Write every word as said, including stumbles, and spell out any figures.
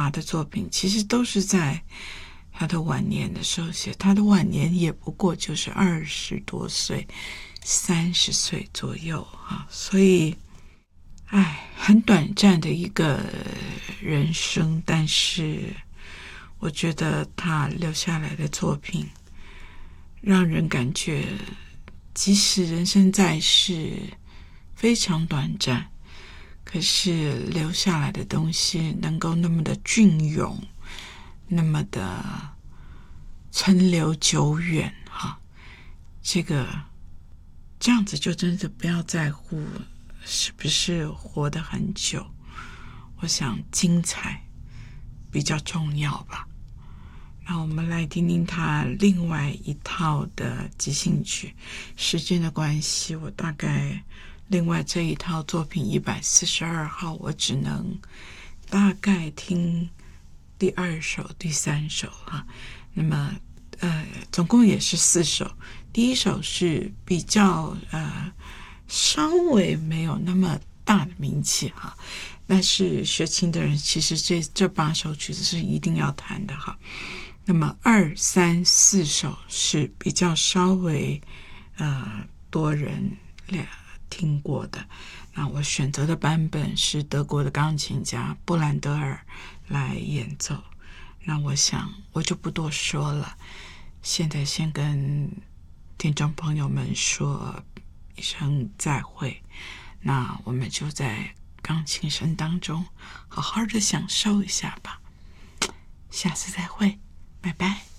他的作品，其实都是在他的晚年的时候写。他的晚年也不过就是二十多岁，三十岁左右啊，所以，哎，很短暂的一个人生。但是，我觉得他留下来的作品，让人感觉，即使人生在世非常短暂，可是留下来的东西能够那么的隽永，那么的存留久远哈。这个这样子就真的不要在乎是不是活得很久，我想精彩比较重要吧。那我们来听听他另外一套的即兴曲。时间的关系，我大概另外这一套作品一百四十二号，我只能大概听第二首、第三首哈。那么呃，总共也是四首。第一首是比较呃稍微没有那么大的名气哈，但是学琴的人其实这这八首曲子是一定要弹的哈。那么二三四首是比较稍微呃多人听过的。那我选择的版本是德国的钢琴家布兰德尔来演奏。那我想我就不多说了，现在先跟听众朋友们说一声再会。那我们就在钢琴声当中好好的享受一下吧。下次再会，拜拜。